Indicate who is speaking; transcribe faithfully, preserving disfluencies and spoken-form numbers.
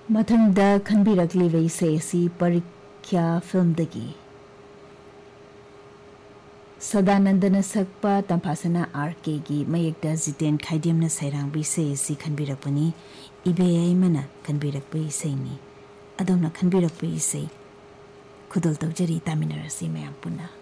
Speaker 1: मथंगदा खनबिरकलिबा इसे असि परीक्षा फिल्म दगी सदानंदन सकपा तंफासना आर के गी मयेक्ता जितेन खाइदियमना सैरांग इसे असि खनबिरकपनी इबे आइमना खनबिरकपा इसेनी अदोमना खनबिरकपा इसे खुदल तौजरी तामिनरसी मयाम पुना।